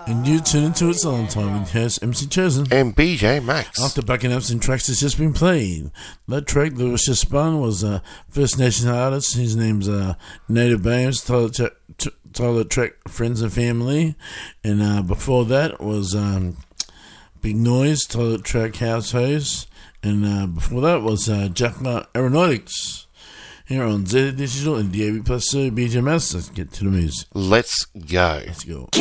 And you tune into It's On Time with host MC Chosen and BJ Max. After backing up some tracks that's just been played. That track that was just spun was a First Nation artist. His name's Native Bames, title track Friends and Family. And before that was Big Noise, title track House Host. And before that was Jackma Aeronautics. Here on Z Digital and DAB Plus BJ Max. Let's get to the music. Let's go. Let's go.